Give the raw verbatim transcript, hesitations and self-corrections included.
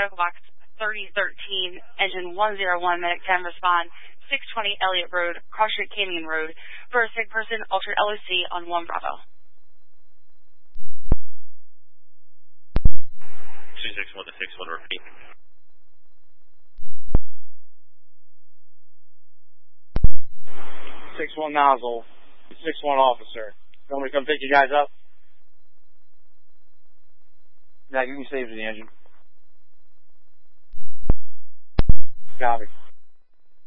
medical box thirty thirteen, engine one zero one, medic ten, respond, six twenty Elliott Road, Cross Street, Canyon Road, for a sick person, altered L O C on one Bravo. two six one to six one, repeat. six one nozzle, six one officer. You want me to come pick you guys up? Yeah, give me saves in the engine. Copy.